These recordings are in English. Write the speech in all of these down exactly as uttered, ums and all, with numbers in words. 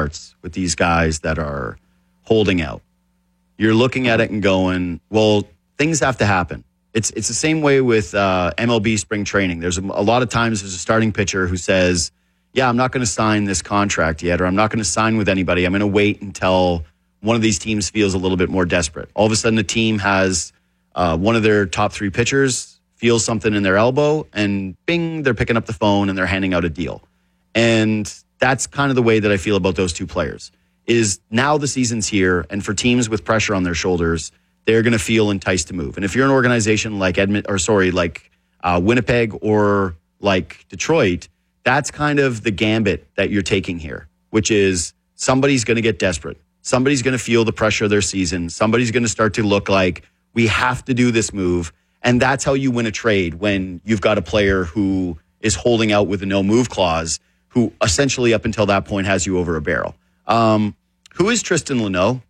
starts with these guys that are holding out. You're looking at it and going, well, things have to happen. It's it's the same way with uh, M L B spring training. There's a, a lot of times there's a starting pitcher who says, yeah, I'm not going to sign this contract yet, or I'm not going to sign with anybody. I'm going to wait until one of these teams feels a little bit more desperate. All of a sudden, the team has uh, one of their top three pitchers feels something in their elbow, and bing, they're picking up the phone and they're handing out a deal. And that's kind of the way that I feel about those two players. Is now the season's here, and for teams with pressure on their shoulders, they're going to feel enticed to move. And if you're an organization like Edmont, or sorry, like uh, Winnipeg or like Detroit, that's kind of the gambit that you're taking here, which is somebody's going to get desperate. Somebody's going to feel the pressure of their season. Somebody's going to start to look like, we have to do this move. And that's how you win a trade, when you've got a player who is holding out with a no-move clause, who essentially up until that point has you over a barrel. Um, who is Tristan Luneau?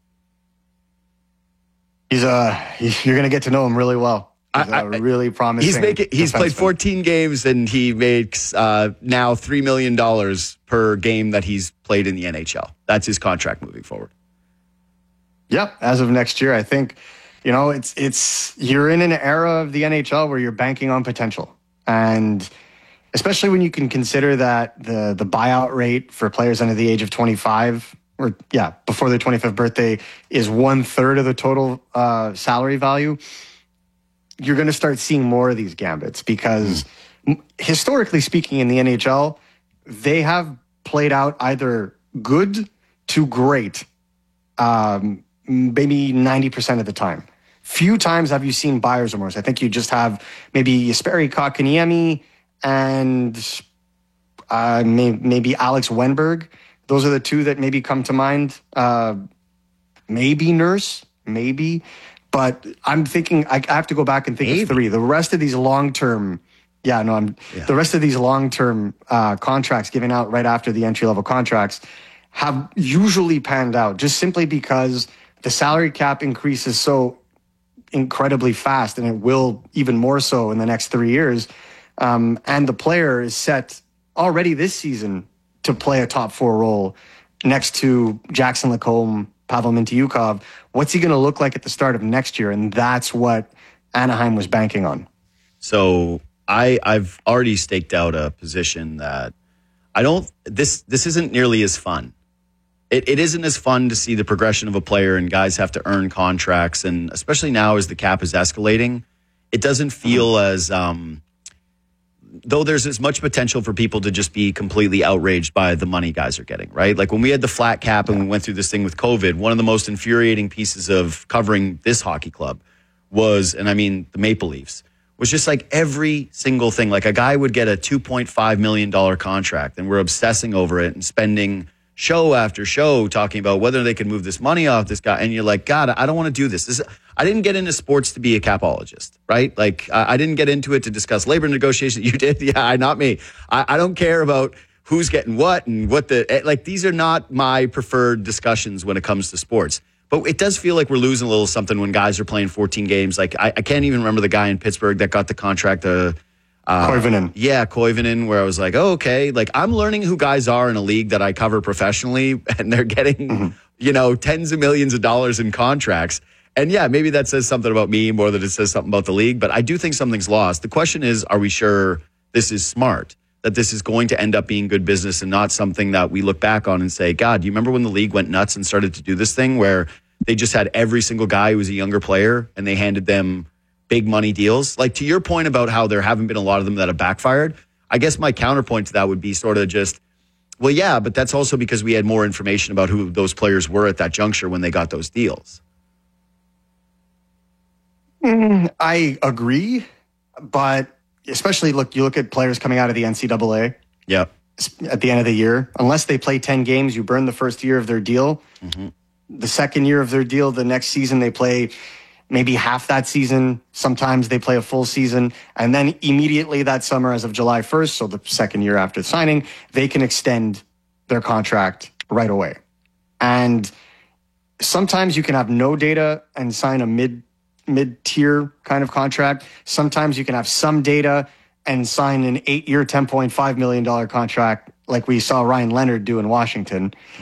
He's uh, he's, you're going to get to know him really well. He's I, a really promising. He's making. He's defenseman. played fourteen games, and he makes uh, now three million dollars per game that he's played in the N H L. That's his contract moving forward. Yep, as of next year, I think. You know, it's it's you're in an era of the N H L where you're banking on potential, and especially when you can consider that the the buyout rate for players under the age of twenty-five, or yeah, before their twenty-fifth birthday, is one third of the total uh, salary value. You're going to start seeing more of these gambits because mm. historically speaking in the N H L, they have played out either good to great, um, maybe ninety percent of the time. Few times have you seen buyer's remorse. I think you just have maybe Jesperi Kotkaniemi and uh, may, maybe Alex Wenberg. Those are the two that maybe come to mind. Uh, maybe Nurse, maybe. But I'm thinking, I have to go back and think Maybe. of three. The rest of these long-term, yeah, no, I'm yeah. the rest of these long-term uh, contracts given out right after the entry-level contracts have usually panned out just simply because the salary cap increases so incredibly fast, and it will even more so in the next three years. Um, and the player is set already this season to play a top four role next to Jackson Lacombe, Pavel Mintyukov. What's he going to look like at the start of next year? And that's what Anaheim was banking on. So I, I've already staked out a position that I don't, this this isn't nearly as fun. It, it isn't as fun to see the progression of a player and guys have to earn contracts. And especially now as the cap is escalating, it doesn't feel mm-hmm. as, um, though there's as much potential for people to just be completely outraged by the money guys are getting, right? Like when we had the flat cap and we went through this thing with COVID, one of the most infuriating pieces of covering this hockey club was, and I mean the Maple Leafs, was just like every single thing. Like a guy would get a two point five million dollars contract and we're obsessing over it and spending show after show talking about whether they can move this money off this guy. And you're like, God, I don't want to do this. This is, I didn't get into sports to be a capologist, right? Like I, I didn't get into it to discuss labor negotiations. You did. Yeah, not me. I, I don't care about who's getting what and what the, like, these are not my preferred discussions when it comes to sports. But it does feel like we're losing a little something when guys are playing fourteen games. Like I, I can't even remember the guy in Pittsburgh that got the contract. Uh, Uh, Koivunen. Yeah, Koivunen, where I was like, oh, okay. Like, I'm learning who guys are in a league that I cover professionally, and they're getting, mm-hmm. you know, tens of millions of dollars in contracts. And yeah, maybe that says something about me more than it says something about the league, but I do think something's lost. The question is, are we sure this is smart? That this is going to end up being good business and not something that we look back on and say, God, do you remember when the league went nuts and started to do this thing where they just had every single guy who was a younger player and they handed them big money deals? Like, to your point about how there haven't been a lot of them that have backfired, I guess my counterpoint to that would be sort of just, well, yeah, but that's also because we had more information about who those players were at that juncture when they got those deals. Mm, I agree, but especially look, you look at players coming out of the N C double A. Yeah. At the end of the year, unless they play ten games, you burn the first year of their deal. Mm-hmm. The second year of their deal, the next season they play maybe half that season. Sometimes they play a full season. And then immediately that summer, as of July first, so the second year after signing, they can extend their contract right away. And sometimes you can have no data and sign a mid, mid-tier kind of contract. Sometimes you can have some data and sign an eight-year, ten point five million dollars contract like we saw Ryan Leonard do in Washington.